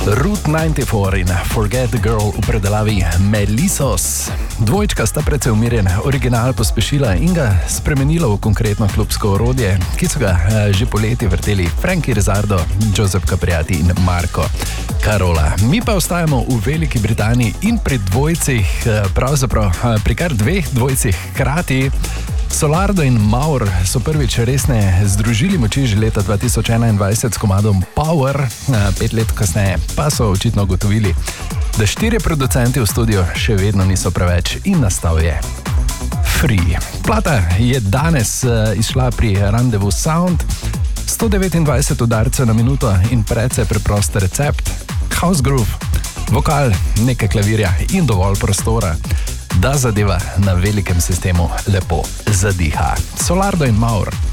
Route 94 in Forget the Girl v predelavi Melissos. Dvojčka sta precej umirjen original pospešila in ga spremenila v konkretno klubsko orodje, ki so ga že poleti vrteli Frankie Rizzardo, Joseph Capriati in Marco Carola. Mi pa ostajamo v Veliki Britaniji in pri dvojcih, pravzaprav pri kar dveh dvojcih hkrati. Solardo in Maur so prvič resne združili moči že leta 2021 s komadom Power, 5 let kasneje pa so očitno ugotovili, da 4 producenti v studiu še vedno niso preveč in nastal je Free. Plata je danes izšla pri Rendezvous Sound, 129 udarcev na minuto in precej preprost recept, house groove, vokal, nekaj klavirja in dovolj prostora, da zadeva na velikem sistemu lepo zadiha. Solardo in Maur.